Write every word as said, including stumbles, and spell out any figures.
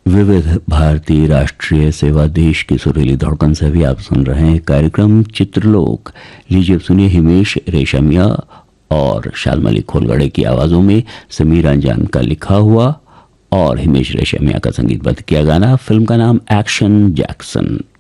विविध भारतीय राष्ट्रीय सेवा देश की सुरीली धड़कन से भी आप सुन रहे हैं कार्यक्रम चित्रलोक। लीजिए सुनिए हिमेश रेशमिया और शालमली खोलगड़े की आवाजों में समीर अंजान का लिखा हुआ और हिमेश रेशमिया का संगीतबद्ध किया गाना। फिल्म का नाम एक्शन जैक्सन।